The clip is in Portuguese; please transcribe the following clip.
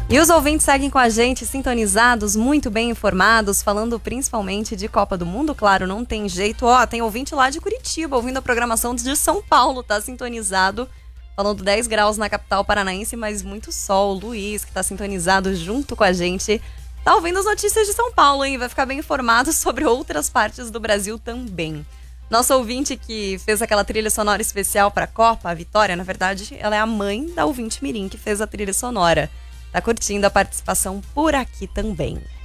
E os ouvintes seguem com a gente, sintonizados, muito bem informados, falando principalmente de Copa do Mundo, claro, não tem jeito. Tem ouvinte lá de Curitiba, ouvindo a programação de São Paulo, tá sintonizado, falando 10 graus na capital paranaense, mas muito sol. O Luiz, que tá sintonizado junto com a gente, tá ouvindo as notícias de São Paulo, hein? Vai ficar bem informado sobre outras partes do Brasil também. Nosso ouvinte que fez aquela trilha sonora especial pra Copa, a Vitória, na verdade, ela é a mãe da ouvinte mirim que fez a trilha sonora. Tá curtindo a participação por aqui também.